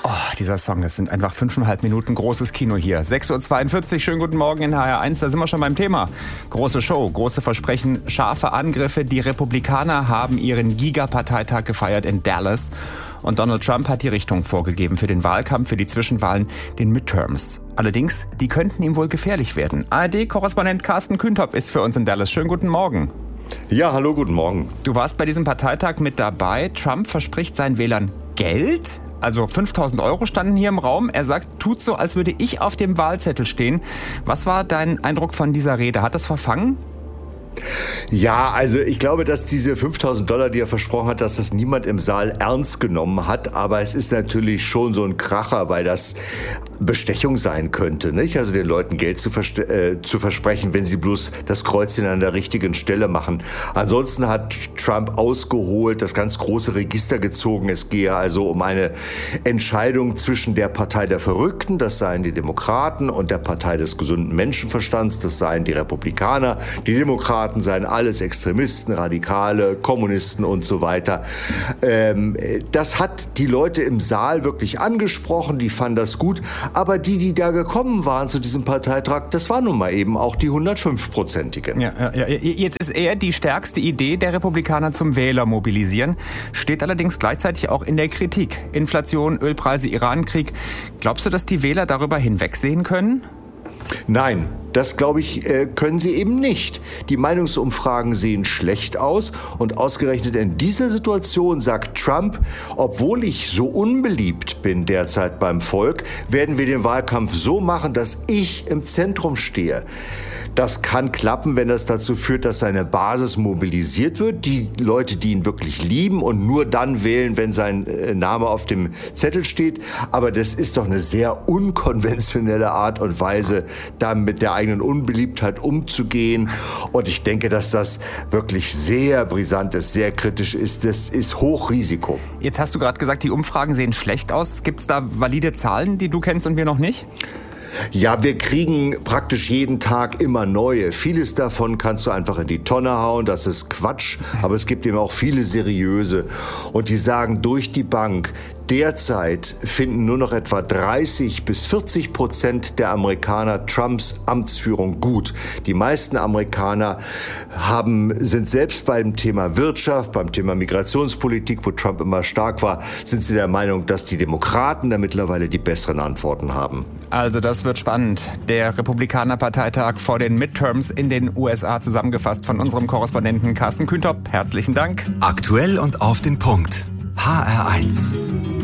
Oh, dieser Song, das sind einfach 5,5 Minuten großes Kino hier. 6.42 Uhr, schönen guten Morgen in HR1, da sind wir schon beim Thema. Große Show, große Versprechen, scharfe Angriffe. Die Republikaner haben ihren Giga-Parteitag gefeiert in Dallas. Und Donald Trump hat die Richtung vorgegeben für den Wahlkampf, für die Zwischenwahlen, den Midterms. Allerdings, die könnten ihm wohl gefährlich werden. ARD-Korrespondent Carsten Kühntop ist für uns in Dallas. Schönen guten Morgen. Ja, hallo, guten Morgen. Du warst bei diesem Parteitag mit dabei. Trump verspricht seinen Wählern Geld. Also 5.000 € standen hier im Raum. Er sagt, tut so, als würde ich auf dem Wahlzettel stehen. Was war dein Eindruck von dieser Rede? Hat das verfangen? Ja, also ich glaube, dass diese 5.000 $, die er versprochen hat, dass das niemand im Saal ernst genommen hat. Aber es ist natürlich schon so ein Kracher, weil das Bestechung sein könnte, nicht? Also den Leuten Geld zu versprechen, wenn sie bloß das Kreuzchen an der richtigen Stelle machen. Ansonsten hat Trump ausgeholt, das ganz große Register gezogen. Es gehe also um eine Entscheidung zwischen der Partei der Verrückten, das seien die Demokraten, und der Partei des gesunden Menschenverstands, das seien die Republikaner. Die Demokraten seien alles Extremisten, Radikale, Kommunisten und so weiter. Das hat die Leute im Saal wirklich angesprochen, die fanden das gut. Aber die da gekommen waren zu diesem Parteitag, das waren nun mal eben auch die 105-prozentigen. Ja. Jetzt ist eher die stärkste Idee der Republikaner zum Wähler mobilisieren, steht allerdings gleichzeitig auch in der Kritik. Inflation, Ölpreise, Irankrieg. Glaubst du, dass die Wähler darüber hinwegsehen können? Nein, das glaube ich, können sie eben nicht. Die Meinungsumfragen sehen schlecht aus und ausgerechnet in dieser Situation sagt Trump, obwohl ich so unbeliebt bin derzeit beim Volk, werden wir den Wahlkampf so machen, dass ich im Zentrum stehe. Das kann klappen, wenn das dazu führt, dass seine Basis mobilisiert wird, die Leute, die ihn wirklich lieben und nur dann wählen, wenn sein Name auf dem Zettel steht. Aber das ist doch eine sehr unkonventionelle Art und Weise, da mit der eigenen Unbeliebtheit umzugehen. Und ich denke, dass das wirklich sehr brisant ist, sehr kritisch ist. Das ist Hochrisiko. Jetzt hast du gerade gesagt, die Umfragen sehen schlecht aus. Gibt es da valide Zahlen, die du kennst und wir noch nicht? Ja, wir kriegen praktisch jeden Tag immer neue. Vieles davon kannst du einfach in die Tonne hauen, das ist Quatsch. Aber es gibt eben auch viele seriöse. Und die sagen durch die Bank, derzeit finden nur noch etwa 30-40% der Amerikaner Trumps Amtsführung gut. Die meisten Amerikaner sind selbst beim Thema Wirtschaft, beim Thema Migrationspolitik, wo Trump immer stark war, sind sie der Meinung, dass die Demokraten da mittlerweile die besseren Antworten haben. Also das wird spannend. Der Republikaner-Parteitag vor den Midterms in den USA, zusammengefasst von unserem Korrespondenten Carsten Kühntop. Herzlichen Dank. Aktuell und auf den Punkt. HR1.